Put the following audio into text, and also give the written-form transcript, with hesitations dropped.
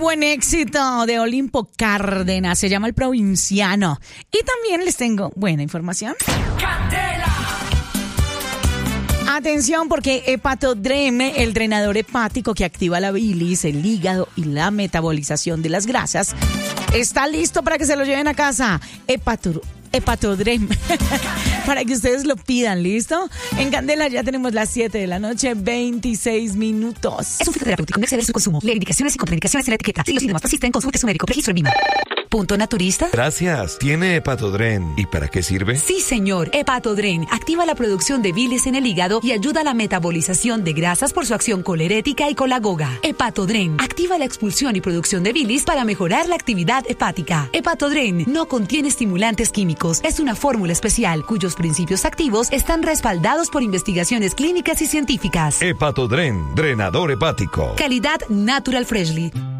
buen éxito de Olimpo Cárdenas, se llama El Provinciano. Y también les tengo buena información. ¡Candela! Atención, porque Hepatodrem, el drenador hepático que activa la bilis, el hígado y la metabolización de las grasas, está listo para que se lo lleven a casa. Hepatodrem, para que ustedes lo pidan, ¿listo? En Candela ya tenemos las 7 de la noche, 26 minutos. Es un fitoterapéutico, no exceder su consumo. Lee indicaciones y contraindicaciones en la etiqueta. Si los síntomas persisten, consulte su médico. Registro en Lima. ¿Punto naturista? Gracias. ¿Tiene Hepatodrem? ¿Y para qué sirve? Sí, señor. Hepatodrem activa la producción de bilis en el hígado y ayuda a la metabolización de grasas por su acción colerética y colagoga. Hepatodrem activa la expulsión y producción de bilis para mejorar la actividad hepática. Hepatodrem no contiene estimulantes químicos. Es una fórmula especial cuyos principios activos están respaldados por investigaciones clínicas y científicas. Hepatodrem, drenador hepático. Calidad Natural Freshly.